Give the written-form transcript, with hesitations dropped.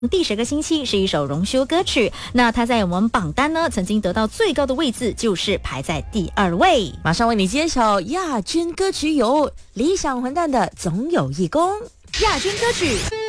第10个星期是一首荣休歌曲，那它在我们榜单呢曾经得到最高的位置，就是排在第2位。 马上为你揭晓亚军歌曲有理想混蛋的总有一功。 亚军歌曲